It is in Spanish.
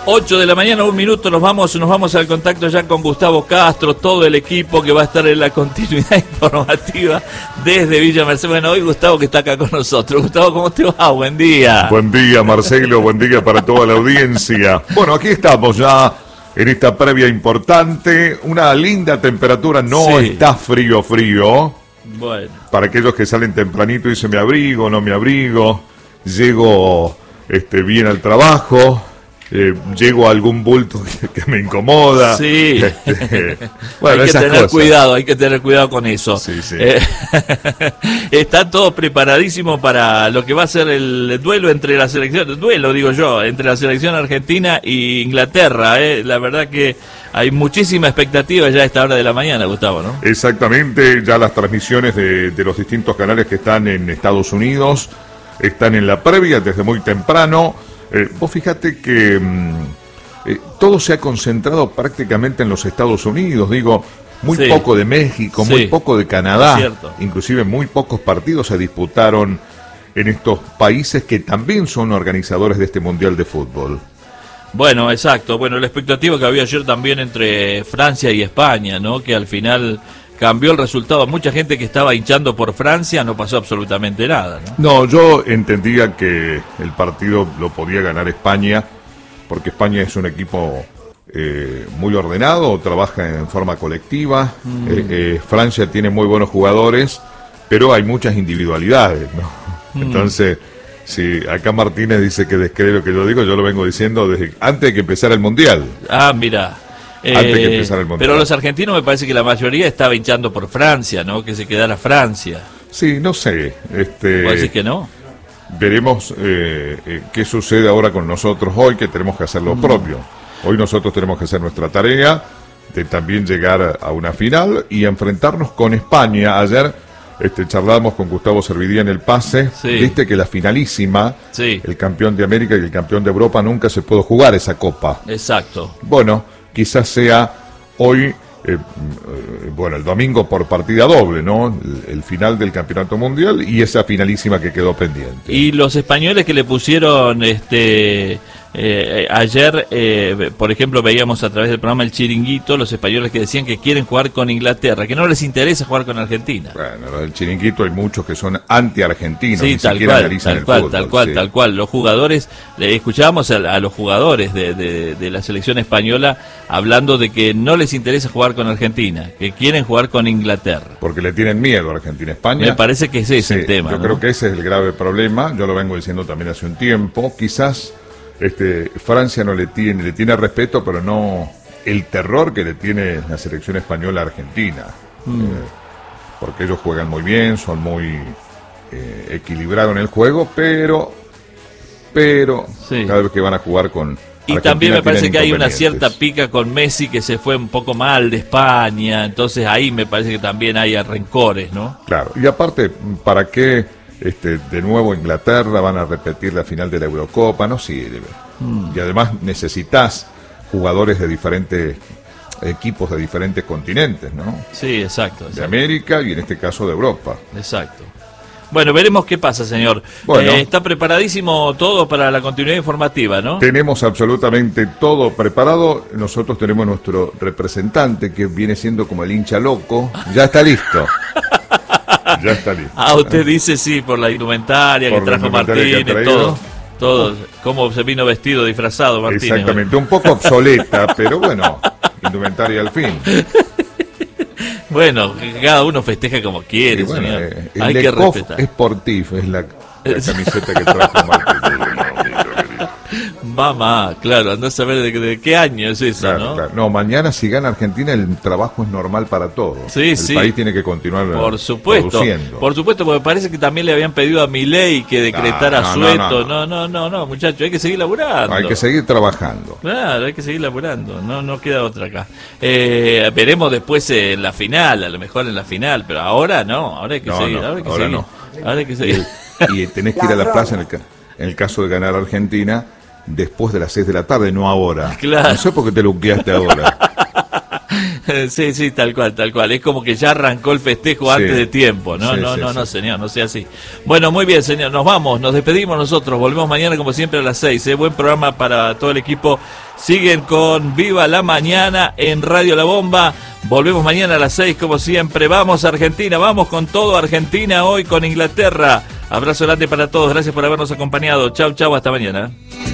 8 de la mañana, 1 minuto, nos vamos al contacto ya con Gustavo Castro, todo el equipo que va a estar en la continuidad informativa desde Villa Mercedes. Bueno, hoy Gustavo que está acá con nosotros. Gustavo, ¿cómo te va? Buen día. Buen día, Marcelo, buen día para toda la audiencia. Bueno, aquí estamos ya en esta previa importante, una linda temperatura, no está frío. Bueno. Para aquellos que salen tempranito y dicen me abrigo, no me abrigo, llego bien al trabajo. Llego a algún bulto que me incomoda. Sí. Bueno, hay que tener cosas. cuidado con eso. Sí. Está todo preparadísimo para lo que va a ser el duelo entre la selección, entre la selección argentina e Inglaterra. La verdad que hay muchísima expectativa ya a esta hora de la mañana, Gustavo, ¿no? Exactamente, ya las transmisiones de los distintos canales que están en Estados Unidos están en la previa desde muy temprano. Vos fíjate que todo se ha concentrado prácticamente en los Estados Unidos, muy poco de México, muy poco de Canadá, inclusive muy pocos partidos se disputaron en estos países que también son organizadores de este Mundial de Fútbol. Bueno, exacto, la expectativa que había ayer también entre Francia y España, ¿no? Que al final cambió el resultado. Mucha gente que estaba hinchando por Francia, no pasó absolutamente nada, ¿no? No, yo entendía que el partido lo podía ganar España, porque España es un equipo muy ordenado, trabaja en forma colectiva. Francia tiene muy buenos jugadores, pero hay muchas individualidades, ¿no? Entonces, si acá Martínez dice que descree lo que yo digo, yo lo vengo diciendo desde antes de que empezara el Mundial. Ah, mira. Antes que empezara el Mundial. Pero los argentinos me parece que la mayoría estaba hinchando por Francia, ¿no? Que se quedara Francia. Sí, no sé. ¿Vos decís que no? Veremos qué sucede ahora con nosotros hoy, que tenemos que hacer lo propio. Hoy nosotros tenemos que hacer nuestra tarea de también llegar a una final y enfrentarnos con España. Ayer charlábamos con Gustavo Servidía en el pase. Viste que la finalísima, el campeón de América y el campeón de Europa, nunca se pudo jugar esa copa. Exacto. Bueno, quizás sea hoy, el domingo por partida doble, ¿no? El final del campeonato mundial y esa finalísima que quedó pendiente. Y los españoles que le pusieron ayer, por ejemplo, veíamos a través del programa El Chiringuito, los españoles que decían que quieren jugar con Inglaterra, que no les interesa jugar con Argentina. Bueno, lo del Chiringuito hay muchos que son anti-argentinos, sí, tal cual. Los jugadores, escuchábamos a los jugadores de la selección española hablando de que no les interesa jugar con Argentina, que quieren jugar con Inglaterra. Porque le tienen miedo a Argentina-España. Me parece que ese es el tema. Yo creo que ese es el grave problema, yo lo vengo diciendo también hace un tiempo, quizás Francia no le tiene respeto, pero no el terror que le tiene la selección española a Argentina. Porque ellos juegan muy bien, son muy equilibrados en el juego, pero cada vez que van a jugar con y también me parece que hay una cierta pica con Messi que se fue un poco mal de España, entonces ahí me parece que también hay rencores, ¿no? Claro, y aparte, ¿para qué de nuevo Inglaterra van a repetir la final de la Eurocopa? No sirve. Y además necesitas jugadores de diferentes equipos de diferentes continentes, ¿no? Sí, exacto. De América y en este caso de Europa. Exacto. Bueno, veremos qué pasa, señor. Bueno, está preparadísimo todo para la continuidad informativa, ¿no? Tenemos absolutamente todo preparado. Nosotros tenemos nuestro representante que viene siendo como el hincha loco. Ya está listo. Ya está listo. Ah, usted dice sí, por la indumentaria que trajo Martínez, todo. Cómo se vino vestido, disfrazado Martínez. Exactamente, un poco obsoleta, pero bueno, indumentaria al fin. Bueno, cada uno festeja como quiere, bueno, señor. Hay que respetar. Sportif es la camiseta que trajo Martínez. Mamá, claro, andá a saber de qué año es eso, claro, ¿no? Claro. No, mañana si gana Argentina el trabajo es normal para todos. Sí, el país tiene que continuar produciendo. Por supuesto, porque parece que también le habían pedido a Milei que decretara asueto. No, muchachos, hay que seguir laburando. Hay que seguir trabajando. Claro, hay que seguir laburando, no queda otra acá. Veremos después en la final, a lo mejor en la final, pero ahora no, ahora hay que seguir. Ahora hay que seguir. Y tenés que ir a la plaza en el caso de ganar Argentina después de las 6 de la tarde, no ahora. Claro. No sé por qué te luqueaste ahora. Sí, tal cual. Es como que ya arrancó el festejo antes de tiempo. No, no, señor, no sea así. Bueno, muy bien, señor, nos vamos, nos despedimos nosotros. Volvemos mañana como siempre a las 6. Buen programa para todo el equipo. Siguen con Viva la Mañana en Radio La Bomba. Volvemos mañana a las 6 como siempre. Vamos a Argentina, vamos con todo Argentina hoy con Inglaterra. Abrazo grande para todos, gracias por habernos acompañado. Chau, hasta mañana.